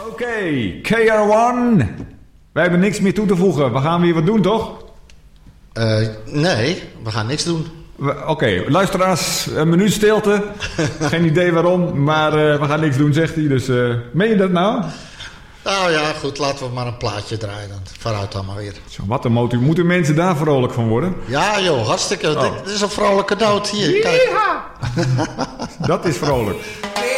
Oké, KR1. Wij hebben niks meer toe te voegen. We gaan weer wat doen, toch? Nee, we gaan niks doen. Oké, luisteraars, een minuut stilte. Geen idee waarom, maar we gaan niks doen, zegt hij. Dus meen je dat nou? Nou ja, goed, laten we maar een plaatje draaien dan. Vooruit dan maar weer. Zo, wat een motie. Moeten mensen daar vrolijk van worden? Ja joh, hartstikke. Dit is een vrolijke noot hier. Kijk. Dat is vrolijk.